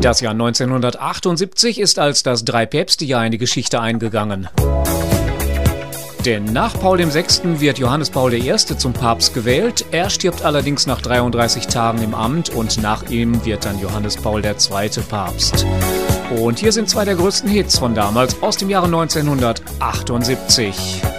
Das Jahr 1978 ist als das Drei-Päpste-Jahr in die Geschichte eingegangen. Denn nach Paul VI. Wird Johannes Paul I. zum Papst gewählt. Er stirbt allerdings nach 33 Tagen im Amt und nach ihm wird dann Johannes Paul II. Papst. Und hier sind zwei der größten Hits von damals aus dem Jahre 1978.